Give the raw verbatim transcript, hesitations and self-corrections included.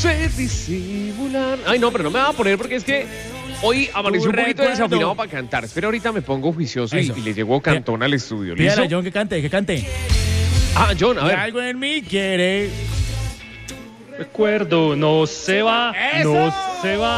sé disimular. Ay, no, pero no me va a poner porque es que hoy amaneció un poquito recuerdo. desafinado para cantar. Espera, ahorita me pongo juicioso y, Eso. y le llego cantón al estudio. ¿Listo? Pídale a John que cante, que cante. Ah, John, a Y ver. algo en mí quiere. Recuerdo, no se va, ¡Eso! no se va.